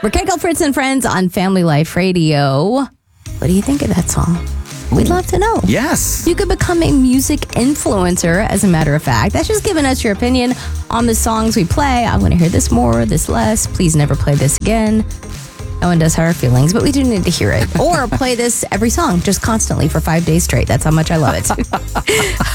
Raquel Fritz and Friends on Family Life Radio. What do you think of that song? We'd love to know. Yes. You could become a music influencer, as a matter of fact. That's just giving us your opinion on the songs we play. I want to hear this more, this less. Please never play this again. No one does hurt our feelings, but we do need to hear it. Or play this every song, just constantly for 5 days straight. That's how much I love it.